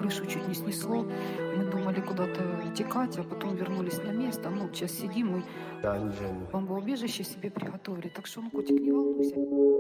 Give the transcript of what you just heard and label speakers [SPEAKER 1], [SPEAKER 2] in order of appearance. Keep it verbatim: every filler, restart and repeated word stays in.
[SPEAKER 1] крышу чуть не снесло. Мы думали куда-то утекать, а потом вернулись на место. Ну, сейчас сидим, мы
[SPEAKER 2] Dungeon.
[SPEAKER 1] бомбоубежище себе приготовили. Так что, ну, котик, не волнуйся.